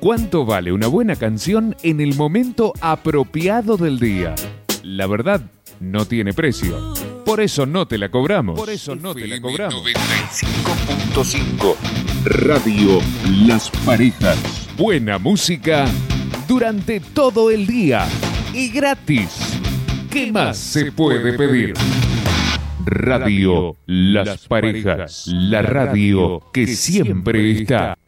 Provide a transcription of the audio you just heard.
¿Cuánto vale una buena canción en el momento apropiado del día? La verdad, no tiene precio. Por eso no te la cobramos. 95.5 Radio Las Parejas. Buena música durante todo el día y gratis. ¿Qué más se puede pedir? Radio Las Parejas, la radio que siempre está.